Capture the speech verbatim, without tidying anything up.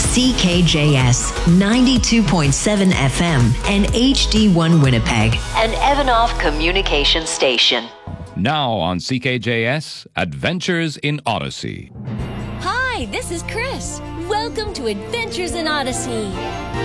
C K J S ninety-two point seven F M and H D one Winnipeg, an Evanoff communication station. Now on C K J S, Adventures in Odyssey. Hi, this is Chris. Welcome to Adventures in Odyssey.